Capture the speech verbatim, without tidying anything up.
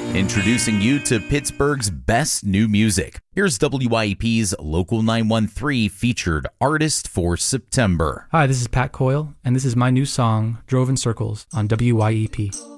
Introducing you to Pittsburgh's best new music. Here's W Y E P's Local nine one three featured artist for September. Hi, this is Pat Coyle, and this is my new song, Drove in Circles, on W Y E P.